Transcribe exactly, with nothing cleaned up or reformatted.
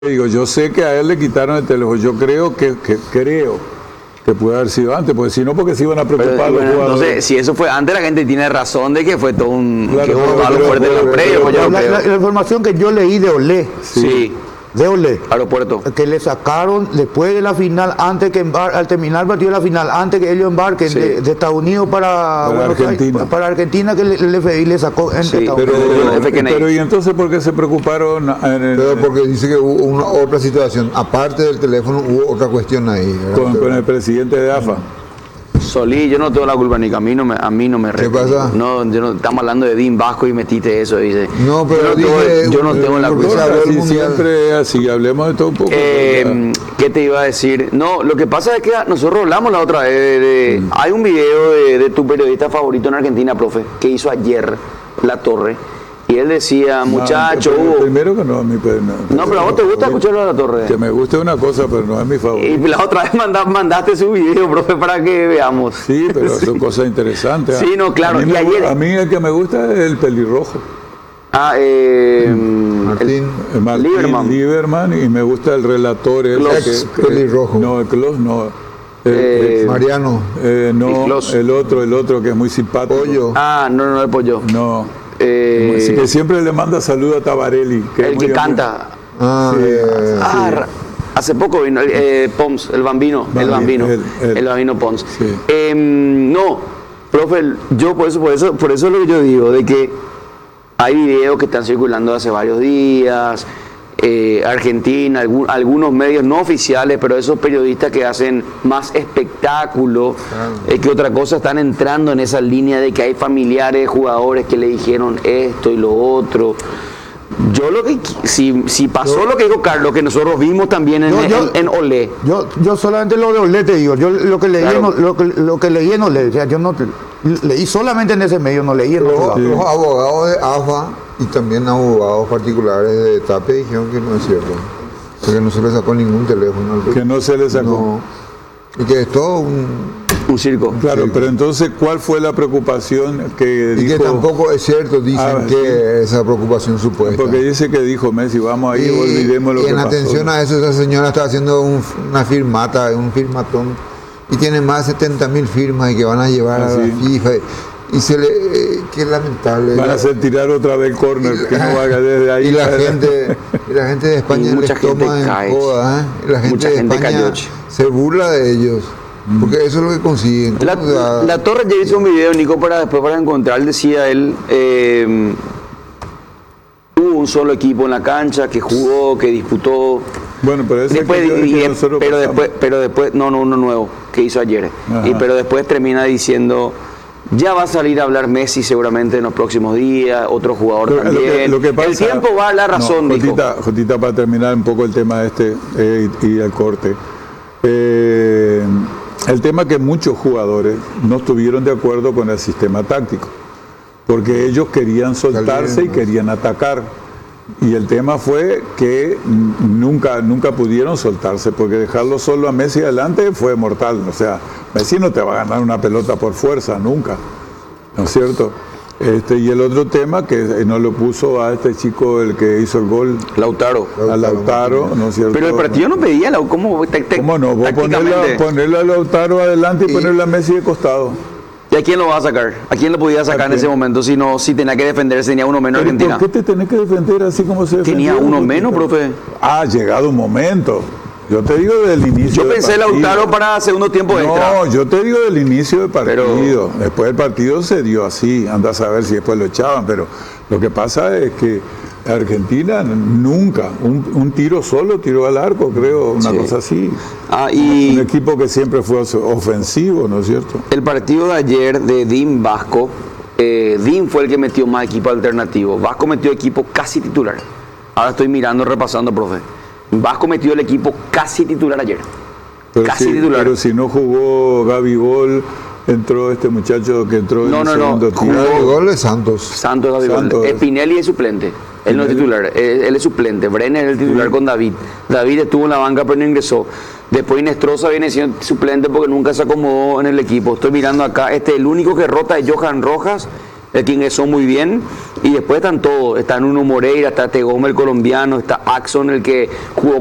Digo, yo sé que a él le quitaron el teléfono, yo creo que, que creo que puede haber sido antes, porque si no, porque se iban a preocupar pero, los bueno, jugadores. Entonces, si eso fue antes, la gente tiene razón de que fue todo un Claro, que hubo pero, algo pero, fuerte en pero, los predios, pero, yo La, creo. la- la información que yo leí de Olé, Sí, Sí. de Olé, aeropuerto. que le sacaron después de la final, antes que embar- al terminar el partido de la final, antes que ellos embarquen Sí. de, de Estados Unidos para, Para Buenos Aires, Argentina. para Argentina, que el, el F B I le sacó en Sí, Estados Pero, Unidos. Pero, F K N. pero ¿y entonces por qué se preocuparon? En el- Pero porque dice que hubo una otra situación, aparte del teléfono hubo otra cuestión ahí. ¿verdad? con, con el presidente de A F A? Solí, yo no tengo la culpa, ni que a mí no me, a mí no me ¿Qué re- pasa? No, yo no, estamos hablando de Dean Vasco y metiste eso, dice. No, pero yo no, dije, tengo, yo no tengo la porque culpa. se habló del Así mundial. siempre es así, hablemos de todo un poco. Eh, ¿Qué te iba a decir? No, lo que pasa es que nosotros hablamos la otra vez de, de- hay un video de, de tu periodista favorito en Argentina, profe, que hizo ayer La Torre, y él decía, muchacho, No, Hugo, primero que no a mí, pues, no, no, pero a vos te gusta escucharlo a La Torre. Que me guste una cosa, pero no es mi Y favorito. la otra vez manda- mandaste su video, profe, para que veamos. Sí, pero son cosas interesantes. Sí, no, claro, A mí, y me- ayer- a mí el que me gusta es el pelirrojo. Ah, eh, Martín. el Martín Lieberman. Lieberman, y me gusta el relator ese Klos. que- que- Pelirrojo. No, el Klos no. El- Eh, Mariano, eh, y no, Klos. el otro, el otro que es muy simpático. Pollo. ah, no, no, el pollo. No. Eh, Así que siempre le manda saludo a Tabarelli. Que es el muy que ami- canta. Ah, Sí. eh, Ah, ra- hace poco vino eh, Pons, el bambino, el Bambino, bambino, él, él. el bambino Pons. Sí. Em, no, profe, yo por eso, por eso, por eso es lo que yo digo, de que hay videos que están circulando hace varios días, eh, Argentina, algún- algunos medios no oficiales, pero esos periodistas que hacen más espectáculo eh, que otra cosa, están entrando en esa línea de que hay familiares, jugadores que le dijeron esto y lo otro. Yo lo que, qui- si, si pasó lo que dijo Carlos, que nosotros vimos también en, Yo- yo- en, en Olé, Yo, yo solamente lo de Olé te digo, yo lo que leí, Claro. en, O- lo, que, lo que leí en Olé, o sea, yo no leí solamente en ese medio, no leí en otro los, lado. los abogados de A F A y también abogados particulares de Tapia dijeron que no es cierto. Porque no se le sacó ningún teléfono. al- Que no se le sacó. No. Y que es todo un... un circo. Claro, Sí. pero entonces, ¿cuál fue la preocupación que Y dijo? que tampoco es cierto, dicen Ah, que sí. esa preocupación supuesta. Porque dice que dijo Messi, vamos ahí, y, olvidemos lo y que en pasó. atención a eso, esa señora está haciendo un- una firmata, un firmatón, y tiene más de setenta mil firmas y que van a llevar Ah, a sí. la FIFA. Y, y se le... eh, qué lamentable. Van a hacer tirar otra vez corner, que no vaya desde ahí. Y la gente, y la gente de España Y mucha les toma gente en cae. joda, ¿eh? Y la gente Mucha de gente España cayó, che. se burla de ellos, porque eso es lo que consiguen. La, O sea, la Torre ya hizo un video, Nico, para después para encontrar, decía él, eh, hubo un solo equipo en la cancha que jugó, que disputó. Bueno, pero ese Después, que yo- y que de- nosotros pero pasamos. después, pero después, no, no, uno nuevo que hizo ayer. Ajá. Y pero después termina diciendo, ya va a salir a hablar Messi seguramente en los próximos días, otro jugador Lo- lo también. que- lo que pasa- el tiempo va a la razón, no, dijo. Jotita, Jotita, para terminar un poco el tema este eh, y, y el corte. Eh, el tema que muchos jugadores no estuvieron de acuerdo con el sistema táctico, porque ellos querían soltarse y Salieron, querían atacar. Y el tema fue que n- nunca, nunca pudieron soltarse, porque dejarlo solo a Messi adelante fue mortal. O sea, Messi no te va a ganar una pelota por fuerza, nunca. ¿No es cierto? Este, y el otro tema que eh, no lo puso a este chico, el que hizo el gol, Lautaro. a Lautaro, ¿no es cierto? Pero el partido no pedía, la- ¿cómo? Te- te- ¿Cómo no? Vos ponerle, tácticamente. a- ponerle a Lautaro adelante y, ponerle a Messi de costado. ¿Y a quién lo va a sacar? ¿A quién lo podía sacar en quién? ese momento si no, si tenía que defenderse, tenía uno menos Pero Argentina? ¿por qué te tenés que defender así como se Tenía defendió, uno Jotita? menos, profe. Ah, llegado un momento. Yo te digo del inicio Yo del pensé partido. Lautaro para segundo tiempo extra. No, yo te digo del inicio del partido. Pero- Después del partido se dio así. Anda a saber si después lo echaban. Pero lo que pasa es que Argentina nunca, un, un tiro solo tiró al arco, creo, una Sí. cosa así. Ah, Un y equipo que siempre fue ofensivo, ¿no es cierto? el partido de ayer de Dean Vasco, eh, Dean fue el que metió más equipo alternativo. Vasco metió equipo casi titular. Ahora estoy mirando, repasando, profe. Vasco metió el equipo casi titular ayer. Pero Casi si, titular. Pero si no jugó Gabigol, entró este muchacho que entró en No, el no, no, segundo jugó- tiempo. el gol de Santos. Santos Gabigol. Santos. Spinelli es suplente. Él no es Spinelli. titular, él, él es suplente. Brenner es el titular con David. David estuvo en la banca pero no ingresó. Después Inestrosa viene siendo suplente porque nunca se acomodó en el equipo. Estoy mirando acá, este el único que rota es Johan Rojas el que ingresó muy bien, y después están todos, está Nuno Moreira, está Tegoma el colombiano, está Axon el que jugó